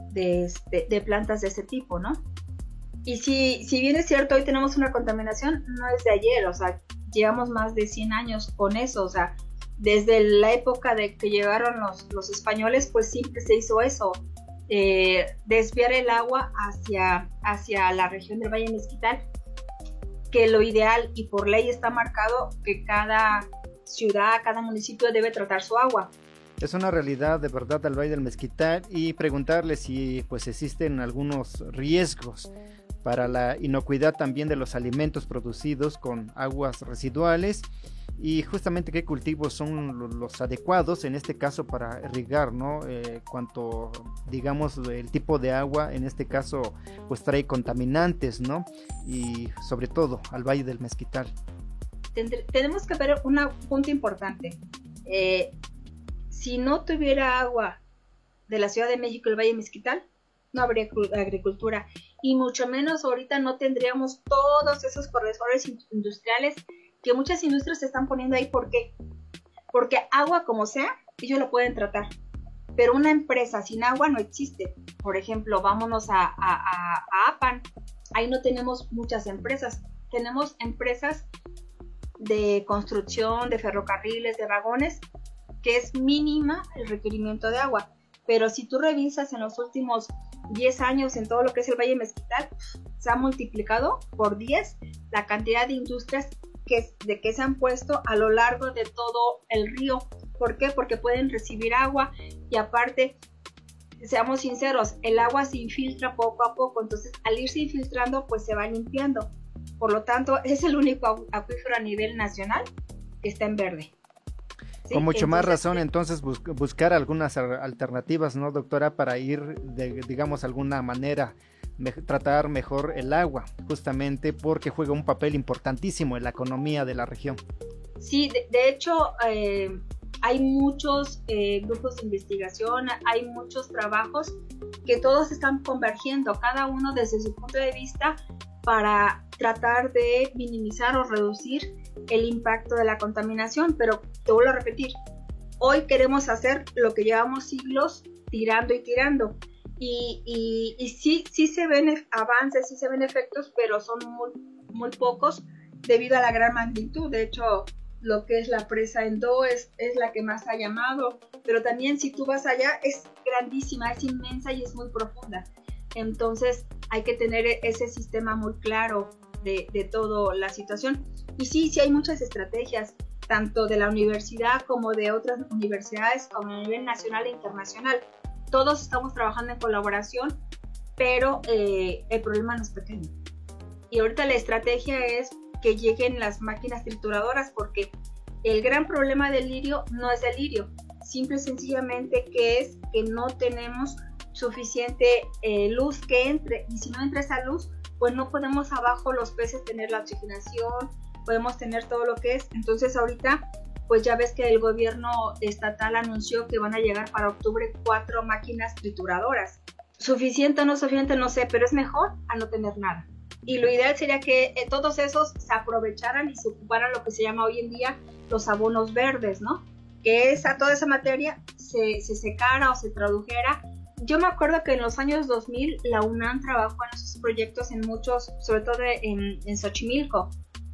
de plantas de ese tipo, ¿no? Y si bien es cierto, hoy tenemos una contaminación, no es de ayer, o sea, llevamos más de 100 años con eso, o sea, desde la época de que llegaron los españoles, pues siempre se hizo eso, desviar el agua hacia la región del Valle Mezquital, que lo ideal y por ley está marcado que cada ciudad, cada municipio debe tratar su agua. Es una realidad de verdad del Valle del Mezquital, y preguntarle si pues existen algunos riesgos para la inocuidad también de los alimentos producidos con aguas residuales, y justamente qué cultivos son los adecuados en este caso para irrigar, ¿no? Cuanto digamos el tipo de agua en este caso pues trae contaminantes, ¿no? Y sobre todo al Valle del Mezquital. Tenemos que ver un punto importante. Si no tuviera agua de la Ciudad de México, el Valle Mezquital, no habría agricultura, y mucho menos ahorita no tendríamos todos esos corredores industriales que muchas industrias se están poniendo ahí. ¿Por qué? Porque agua como sea, ellos lo pueden tratar, pero una empresa sin agua no existe. Por ejemplo, vámonos a Apan, ahí no tenemos muchas empresas, tenemos empresas de construcción, de ferrocarriles, de vagones, que es mínima el requerimiento de agua, pero si tú revisas en los últimos 10 años en todo lo que es el Valle Mezquital, se ha multiplicado por 10 la cantidad de industrias que se han puesto a lo largo de todo el río. ¿Por qué? Porque pueden recibir agua, y aparte, seamos sinceros, el agua se infiltra poco a poco, entonces al irse infiltrando pues se va limpiando. Por lo tanto, es el único acuífero a nivel nacional que está en verde. ¿Sí? Con mucho más razón, entonces buscar algunas alternativas, ¿no, doctora? Para ir, digamos, alguna manera, tratar mejor el agua, justamente porque juega un papel importantísimo en la economía de la región. Sí, de hecho, hay muchos grupos de investigación, hay muchos trabajos que todos están convergiendo, cada uno desde su punto de vista, para tratar de minimizar o reducir el impacto de la contaminación. Pero te vuelvo a repetir, hoy queremos hacer lo que llevamos siglos tirando y tirando, y sí se ven avances, sí se ven efectos, pero son muy, muy pocos debido a la gran magnitud. De hecho, lo que es la presa Endó es la que más ha llamado, pero también si tú vas allá es grandísima, es inmensa y es muy profunda. Entonces hay que tener ese sistema muy claro de toda la situación. Y sí hay muchas estrategias, tanto de la universidad como de otras universidades, como a nivel nacional e internacional. Todos estamos trabajando en colaboración, pero el problema no es pequeño. Y ahorita la estrategia es que lleguen las máquinas trituradoras, porque el gran problema del lirio no es el lirio, simple y sencillamente que no tenemos suficiente luz que entre, y si no entra esa luz, pues no podemos abajo los peces tener la oxigenación, podemos tener todo lo que es. Entonces ahorita pues ya ves que el gobierno estatal anunció que van a llegar para octubre 4 máquinas trituradoras. ¿Suficiente o no suficiente? No sé, pero es mejor a no tener nada. Y lo ideal sería que todos esos se aprovecharan y se ocuparan lo que se llama hoy en día los abonos verdes, ¿no? Que toda esa materia se secara o se tradujera. Yo me acuerdo que en los años 2000 la UNAM trabajó en esos proyectos en muchos, sobre todo en Xochimilco,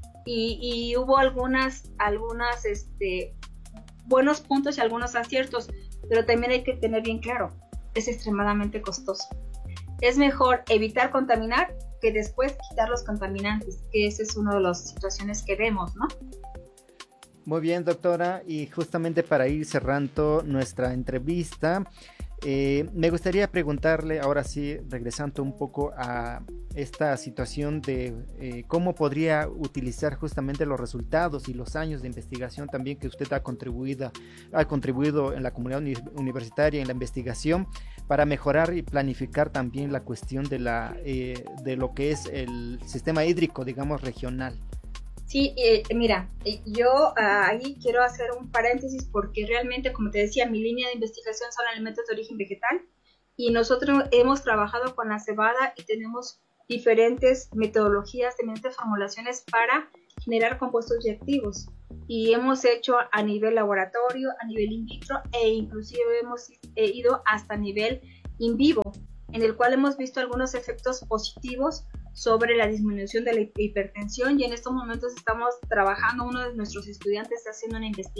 y hubo algunas buenos puntos y algunos aciertos, pero también hay que tener bien claro, es extremadamente costoso. Es mejor evitar contaminar que después quitar los contaminantes, que esa es una de las situaciones que vemos, ¿no? Muy bien, doctora, y justamente para ir cerrando nuestra entrevista, me gustaría preguntarle, ahora sí, regresando un poco a esta situación de cómo podría utilizar justamente los resultados y los años de investigación también que usted ha contribuido en la comunidad universitaria en la investigación para mejorar y planificar también la cuestión de lo que es el sistema hídrico, digamos, regional. Sí, mira, yo ahí quiero hacer un paréntesis porque realmente, como te decía, mi línea de investigación son alimentos de origen vegetal y nosotros hemos trabajado con la cebada y tenemos diferentes metodologías, diferentes formulaciones para generar compuestos bioactivos, y hemos hecho a nivel laboratorio, a nivel in vitro e inclusive hemos ido hasta nivel in vivo. en el cual hemos visto algunos efectos positivos sobre la disminución de la hipertensión, y en estos momentos estamos trabajando, uno de nuestros estudiantes está haciendo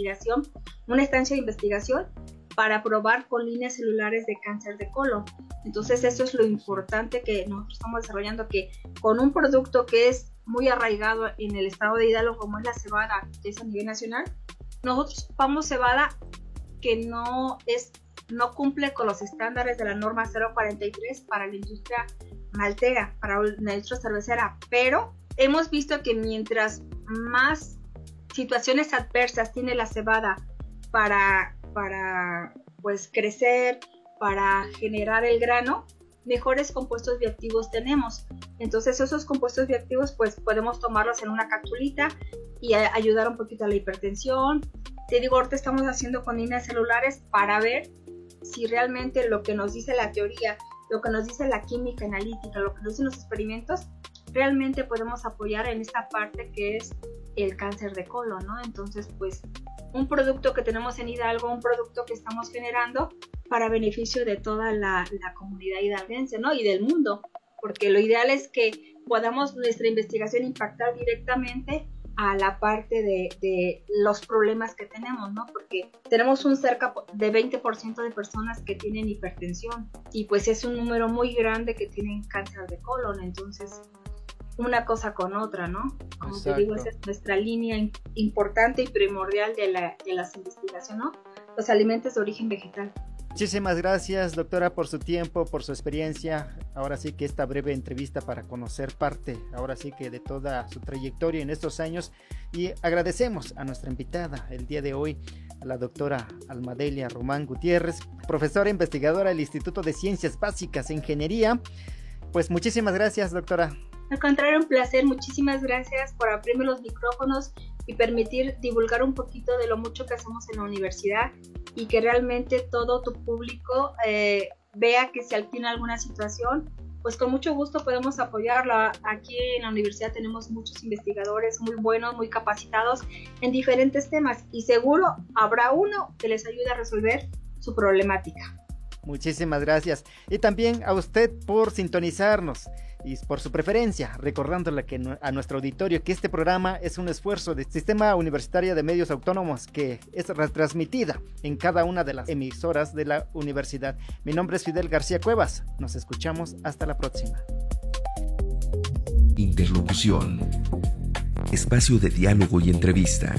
una estancia de investigación para probar con líneas celulares de cáncer de colon. Entonces eso es lo importante que nosotros estamos desarrollando, que con un producto que es muy arraigado en el estado de Hidalgo, como es la cebada, que es a nivel nacional, nosotros ocupamos cebada que no cumple con los estándares de la norma 043 para la industria maltera, para la industria cervecera, pero hemos visto que mientras más situaciones adversas tiene la cebada para pues crecer, para generar el grano, mejores compuestos bioactivos tenemos. Entonces esos compuestos bioactivos pues podemos tomarlos en una capsulita y ayudar un poquito a la hipertensión. Te digo, ahorita estamos haciendo con líneas celulares para ver si realmente lo que nos dice la teoría, lo que nos dice la química analítica, lo que nos dicen los experimentos, realmente podemos apoyar en esta parte que es el cáncer de colon, ¿no? Entonces, pues, un producto que tenemos en Hidalgo, un producto que estamos generando para beneficio de toda la comunidad hidalguense, ¿no? Y del mundo, porque lo ideal es que podamos nuestra investigación impactar directamente a la parte de los problemas que tenemos, ¿no? Porque tenemos un cerca de 20% de personas que tienen hipertensión y pues es un número muy grande que tienen cáncer de colon, entonces una cosa con otra, ¿no? Como Exacto. Te digo, esa es nuestra línea importante y primordial de las investigaciones, ¿no? Los alimentos de origen vegetal. Muchísimas gracias, doctora, por su tiempo, por su experiencia. Ahora sí que esta breve entrevista para conocer parte, ahora sí que de toda su trayectoria en estos años. Y agradecemos a nuestra invitada el día de hoy, a la doctora Almadelia Román Gutiérrez, profesora investigadora del Instituto de Ciencias Básicas e Ingeniería. Pues muchísimas gracias, doctora. Al contrario, un placer. Muchísimas gracias por abrirme los micrófonos y permitir divulgar un poquito de lo mucho que hacemos en la universidad y que realmente todo tu público vea que si tiene alguna situación, pues con mucho gusto podemos apoyarlo. Aquí en la universidad tenemos muchos investigadores muy buenos, muy capacitados en diferentes temas y seguro habrá uno que les ayude a resolver su problemática. Muchísimas gracias. Y también a usted por sintonizarnos y por su preferencia, recordándole a nuestro auditorio que este programa es un esfuerzo del Sistema Universitario de Medios Autónomos que es retransmitida en cada una de las emisoras de la universidad. Mi nombre es Fidel García Cuevas. Nos escuchamos hasta la próxima. Interlocución. Espacio de diálogo y entrevista.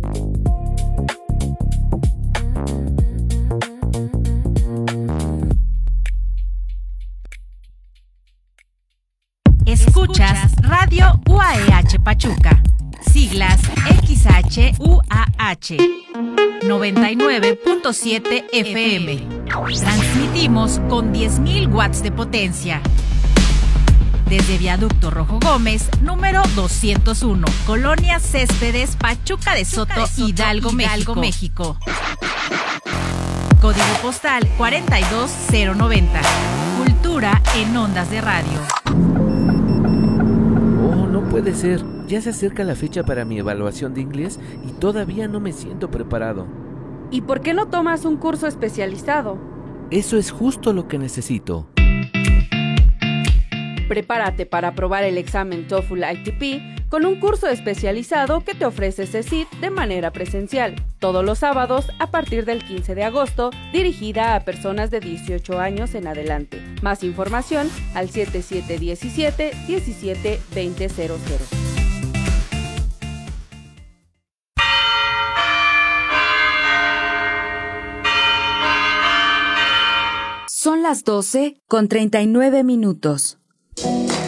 Escuchas Radio UAEH Pachuca, siglas XHUAH, 99.7 FM. Transmitimos con 10.000 watts de potencia. Desde Viaducto Rojo Gómez, número 201, Colonia Céspedes, Pachuca de Soto, Hidalgo, México. Código postal 42090. Cultura en ondas de radio. No puede ser, ya se acerca la fecha para mi evaluación de inglés y todavía no me siento preparado. ¿Y por qué no tomas un curso especializado? Eso es justo lo que necesito. Prepárate para aprobar el examen TOEFL ITP con un curso especializado que te ofrece CECIT de manera presencial, todos los sábados a partir del 15 de agosto, dirigida a personas de 18 años en adelante. Más información al 7717-172000. Son las 12:39.